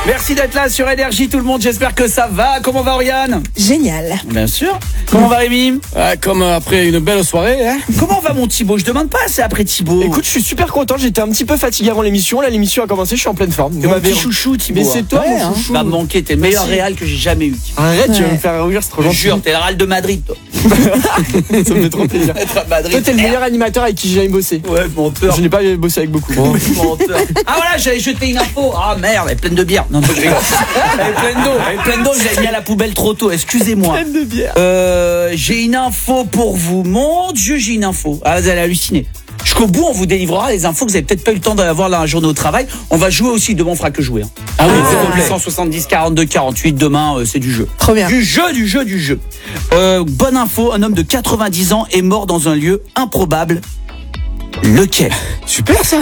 Merci d'être là sur Énergie tout le monde, j'espère que ça va. Comment va Oriane? Génial. Bien sûr. Comment va Rémi? Comme après une belle soirée, hein. Comment va mon Thibaut? Je demande pas assez après Thibaut. Écoute, je suis super content, j'étais un petit peu fatigué avant l'émission. Là, l'émission a commencé, je suis en pleine forme. mon petit chouchou Thibaut. Mais c'est toi, Ouais, mon chouchou. Va me manquer, t'es le meilleur Merci. Real que j'ai jamais eu. Arrête, tu vas Ouais. me faire rougir, c'est trop Je gentil. jure, t'es le Real de Madrid, toi. Ça me fait trop plaisir. Être à Madrid. Toi, t'es le meilleur animateur avec qui j'ai jamais bossé. Ouais, menteur. Je n'ai pas bossé avec beaucoup. Bon. Menteur. Ah voilà, j'avais jeté une info. Ah merde, elle est pleine de bière. Non, je rigole. Elle est pleine d'eau. Elle est pleine d'eau, je l'ai mis à la poubelle trop tôt. Excusez-moi. Pleine de bière. J'ai une info pour vous. Mon Dieu, j'ai une info. Ah, vous allez halluciner. Jusqu'au bout, on vous délivrera les infos que vous avez peut-être pas eu le temps d'avoir la journée au travail. On va jouer aussi. Demain, on fera que jouer. Hein. Ah oui, s'il vous plaît. 170 42 48. Demain, c'est du jeu. Trop bien. Du jeu. Bonne info. Un homme de 90 ans est mort dans un lieu improbable. Lequel? Super ça.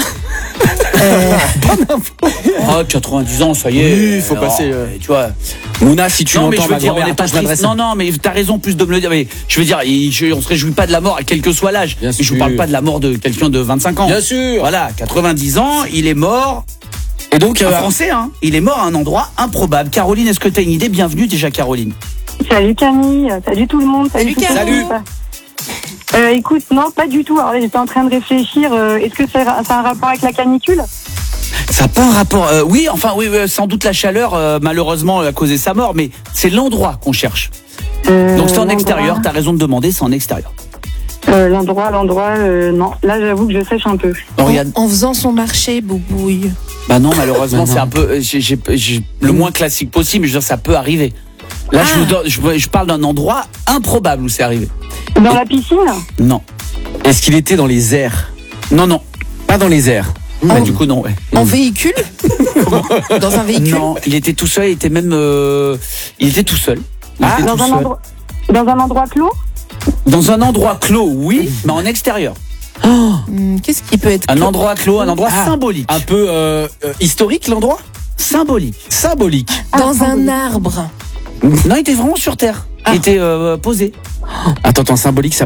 Bonne info. Ah, 90 ans, ça y est. Oui, faut passer, Tu vois. Mouna, si tu Non, mais l'entends, je veux ma dire, on grand-mère, n'est pas attends, je m'adresse. triste. Non, mais t'as raison plus de me le dire. Mais je veux dire, on se réjouit pas de la mort, quel que soit l'âge. Bien Mais je vous sûr. parle pas de la mort de quelqu'un de 25 ans. Bien sûr. Voilà, 90 ans, il est mort. Et donc, Un Français, hein. Il est mort à un endroit improbable. Caroline, est-ce que t'as une idée? Bienvenue déjà, Caroline. Salut Camille, salut tout le monde. Salut, tout le Camille. monde. Écoute, non, pas du tout. Alors là, j'étais en train de réfléchir. Est-ce que ça a un rapport avec la canicule? Ça n'a pas un rapport. Oui, sans doute la chaleur, malheureusement, a causé sa mort, mais c'est l'endroit qu'on cherche. Donc c'est en extérieur, t'as raison de demander, c'est en extérieur. L'endroit, non. Là, j'avoue que je sèche un peu. Oriane. En faisant son marché, boubouille. Bah non, malheureusement, Bah non. c'est un peu j'ai le moins classique possible, mais je veux dire, ça peut arriver. Là, je parle d'un endroit improbable où c'est arrivé. Dans la piscine? Non. est-ce qu'il était dans les airs? Non. Pas dans les airs. Bah, du coup, non, ouais. En véhicule? Dans un véhicule? Non, il était tout seul, il était même... il était tout seul. Il était tout seul. Dans un endroit clos? Dans un endroit clos, oui, mais en extérieur. Qu'est-ce qui peut être Un endroit clos, un endroit symbolique. Un peu historique l'endroit? Symbolique. Symbolique. dans un arbre? Non, il était vraiment sur Terre. Il était posé. Attends, symbolique, ça